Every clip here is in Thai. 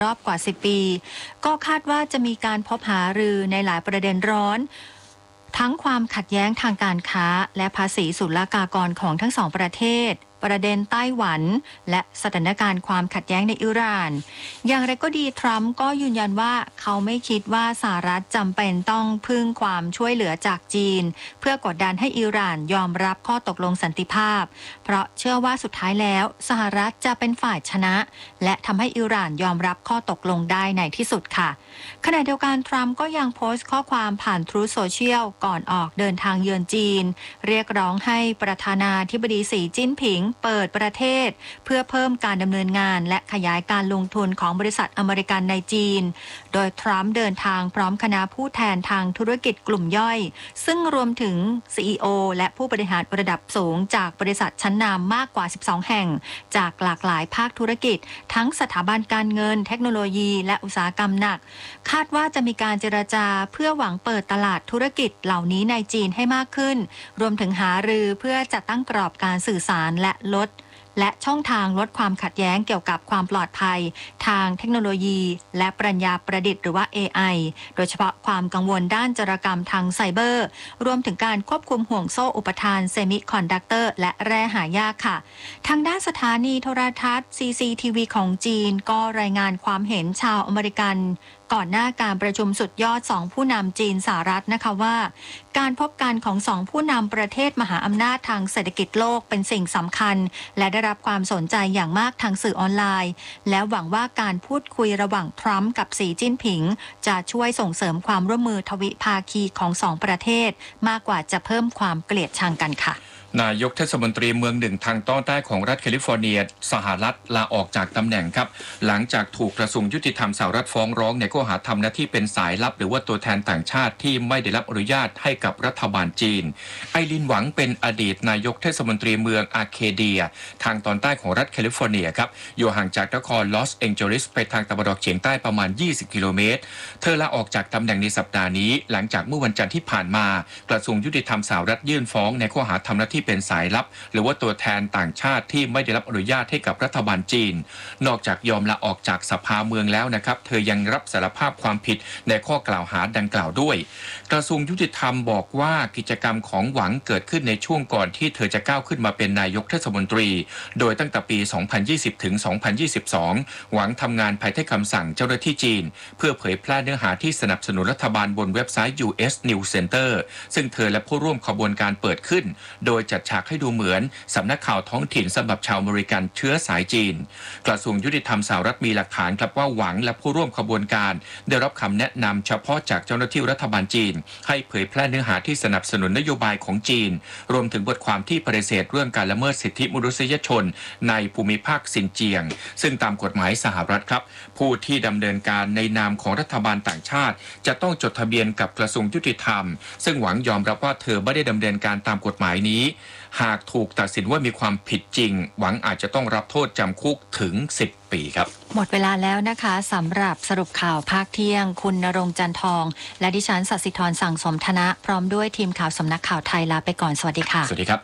รอบกว่า10 ปีก็คาดว่าจะมีการพบหารือในหลายประเด็นร้อนทั้งความขัดแย้งทางการค้าและภาษีศุลกากรของทั้งสองประเทศประเด็นไต้หวันและสถานการณ์ความขัดแย้งในอิหร่านอย่างไรก็ดีทรัมป์ก็ยืนยันว่าเขาไม่คิดว่าสหรัฐจำเป็นต้องพึ่งความช่วยเหลือจากจีนเพื่อกดดันให้อิหร่านยอมรับข้อตกลงสันติภาพเพราะเชื่อว่าสุดท้ายแล้วสหรัฐจะเป็นฝ่ายชนะและทำให้อิหร่านยอมรับข้อตกลงได้ในที่สุดค่ะขณะเดียวกันทรัมป์ก็ยังโพสต์ข้อความผ่าน Truth Social ก่อนออกเดินทางเยือนจีนเรียกร้องให้ประธานาธิบดีสีจิ้นผิงเปิดประเทศเพื่อเพิ่มการดำเนินงานและขยายการลงทุนของบริษัทอเมริกันในจีนโดยทรัมป์เดินทางพร้อมคณะผู้แทนทางธุรกิจกลุ่มย่อยซึ่งรวมถึง CEO และผู้บริหารระดับสูงจากบริษัทชั้นนำมากกว่า12แห่งจากหลากหลายภาคธุรกิจทั้งสถาบันการเงินเทคโนโลยีและอุตสาหกรรมหนักคาดว่าจะมีการเจรจาเพื่อหวังเปิดตลาดธุรกิจเหล่านี้ในจีนให้มากขึ้นรวมถึงหารือเพื่อจัดตั้งกรอบการสื่อสารและช่องทางลดความขัดแย้งเกี่ยวกับความปลอดภัยทางเทคโนโลยีและปรัญญาประดิษฐ์หรือว่า AI โดยเฉพาะความกังวลด้านจารกรรมทางไซเบอร์รวมถึงการควบคุมห่วงโซ่อุปทานเซมิคอนดักเตอร์และแร่หายากค่ะทางด้านสถานีโทรทัศน์ CCTV ของจีนก็รายงานความเห็นชาวอเมริกันก่อนหน้าการประชุมสุดยอด2ผู้นำจีนสหรัฐนะคะว่าการพบกันของ2ผู้นำประเทศมหาอำนาจทางเศรษฐกิจโลกเป็นสิ่งสำคัญและได้รับความสนใจอย่างมากทางสื่อออนไลน์และหวังว่าการพูดคุยระหว่างทรัมป์กับสีจิ้นผิงจะช่วยส่งเสริมความร่วมมือทวิภาคีของ2ประเทศมากกว่าจะเพิ่มความเกลียดชังกันค่ะนายกเทศมนตรีเมืองหนึ่งทางตอนใต้ของรัฐแคลิฟอร์เนียสหรัฐลาออกจากตำแหน่งครับหลังจากถูกกระทรวงยุติธรรมสหรัฐฟ้องร้องในข้อหาทำหน้าที่เป็นสายลับหรือว่าตัวแทนต่างชาติที่ไม่ได้รับอนุญาตให้กับรัฐบาลจีนไอรินหวังเป็นอดีตนายกเทศมนตรีเมืองอาร์เคเดียทางตอนใต้ของรัฐแคลิฟอร์เนียครับอยู่ห่างจากนครลอสแองเจลิสไปทางตะวันออกเฉียงใต้ประมาณ20 กิโลเมตรเธอลาออกจากตำแหน่งในสัปดาห์นี้หลังจากเมื่อวันจันทร์ที่ผ่านมากระทรวงยุติธรรมสหรัฐยื่นฟ้องในข้อหาทำหน้าที่เป็นสายลับหรือว่าตัวแทนต่างชาติที่ไม่ได้รับอนุญาตให้กับรัฐบาลจีนนอกจากยอมลาออกจากสภาเมืองแล้วนะครับเธอยังรับสารภาพความผิดในข้อกล่าวหาดังกล่าวด้วยกระทรวงยุติธรรมบอกว่ากิจกรรมของหวังเกิดขึ้นในช่วงก่อนที่เธอจะก้าวขึ้นมาเป็นนายกเทศมนตรีโดยตั้งแต่ปี 2020 ถึง 2022 หวังทำงานภายใต้คำสั่งเจ้าหน้าที่จีนเพื่อเผยแพร่เนื้อหาที่สนับสนุนรัฐบาลบนเว็บไซต์ US News Center ซึ่งเธอและผู้ร่วมขบวนการเปิดขึ้นโดยจัดฉากให้ดูเหมือนสำนักข่าวท้องถิ่นสำหรับชาวอเมริกันเชื้อสายจีนกระทรวงยุติธรรมสหรัฐมีหลักฐานครับว่าหวังและผู้ร่วมขบวนการได้รับคำแนะนำเฉพาะจากเจ้าหน้าที่รัฐบาลจีนให้เผยแพร่เนื้อหาที่สนับสนุนนโยบายของจีนรวมถึงบทความที่ปฏิเสธเรื่องการละเมิดสิทธิมนุษยชนในภูมิภาคซินเจียงซึ่งตามกฎหมายสหรัฐครับผู้ที่ดำเนินการในนามของรัฐบาลต่างชาติจะต้องจดทะเบียนกับกระทรวงยุติธรรมซึ่งหวังยอมรับว่าเธอไม่ได้ดำเนินการตามกฎหมายนี้หากถูกตัดสินว่ามีความผิดจริงหวังอาจจะต้องรับโทษจำคุกถึง10 ปีครับหมดเวลาแล้วนะคะสำหรับสรุปข่าวภาคเที่ยงคุณณรงค์จันทองและดิฉันศศิธรสั่งสมธนะพร้อมด้วยทีมข่าวสำนักข่าวไทยลาไปก่อนสวัสดีค่ะสวัสดีครับ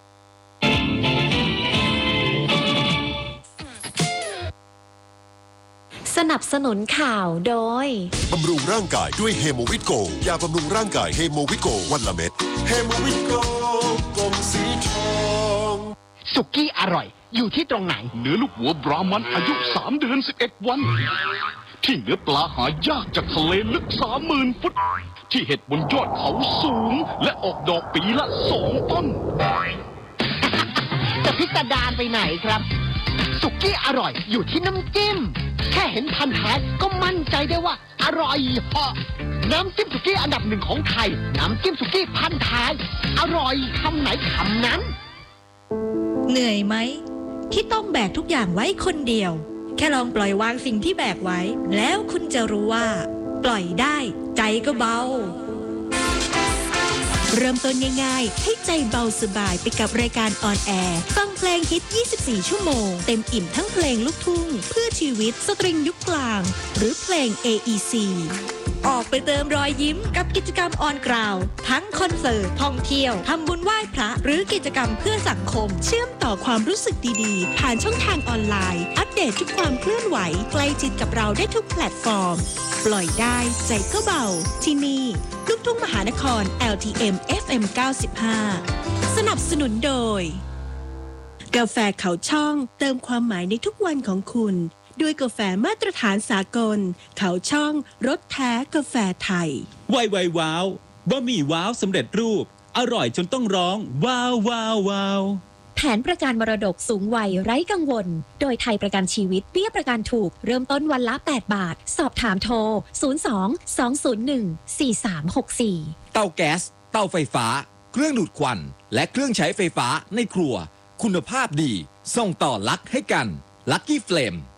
สนับสนุนข่าวโดยบำรุงร่างกายด้วยเฮโมวิตโกยาบำรุงร่างกายเฮโมวิตโกวันละเม็ดเฮโมวิตโกกลมสีทองสุกี้อร่อยอยู่ที่ตรงไหนเนื้อลูกวัวบรามันอายุ3 เดือน 11 วันที่เนื้อปลาหายากจากทะเลลึก 30,000 ฟุตที่เห็ดบนยอดเขาสูงและออกดอกปีละ2 ต้นจะพิสดารไปไหนครับสุกี้อร่อยอยู่ที่น้ำจิ้มแค่เห็นพันท้ายก็มั่นใจได้ว่าอร่อยเหาะน้ำจิ้มสุกี้อันดับ1ของไทยน้ำจิ้มสุกี้พันท้ายอร่อยคำไหนคำนั้นเหนื่อยไหมที่ต้องแบกทุกอย่างไว้คนเดียวแค่ลองปล่อยวางสิ่งที่แบกไว้แล้วคุณจะรู้ว่าปล่อยได้ใจก็เบาเริ่มต้นง่ายๆให้ใจเบาสบายไปกับรายการออนแอร์ฟังเพลงฮิต 24 ชั่วโมงเต็มอิ่มทั้งเพลงลูกทุ่งเพื่อชีวิตสตริงยุคกลางหรือเพลง AEC ออกไปเติมรอยยิ้มกับกิจกรรมออนกราวทั้งคอนเสิร์ตท่องเที่ยวทำบุญไหว้พระหรือกิจกรรมเพื่อสังคมเชื่อมต่อความรู้สึกดีๆผ่านช่องทางออนไลน์อัปเดตทุกความเคลื่อนไหวใกล้ชิดกับเราได้ทุกแพลตฟอร์มปล่อยได้ใจก็เบาที่นี่ลูกทุ่งมหานคร LTM FM 95 สนับสนุนโดยกาแฟเขาช่องเติมความหมายในทุกวันของคุณด้วยกาแฟมาตรฐานสากลเขาช่องรสแท้กาแฟไทยไวว้าวบะหมี่ว้าวสำเร็จรูปอร่อยจนต้องร้องว้าวว้าวว้าวแผนประกันมรดกสูงวัยไร้กังวลโดยไทยประกันชีวิตเบี้ยประกันถูกเริ่มต้นวันละ8 บาทสอบถามโทร02-201-4364 เตาแก๊สเตาไฟฟ้าเครื่องดูดควันและเครื่องใช้ไฟฟ้าในครัวคุณภาพดีส่งต่อลักให้กันลัคกี้เฟลม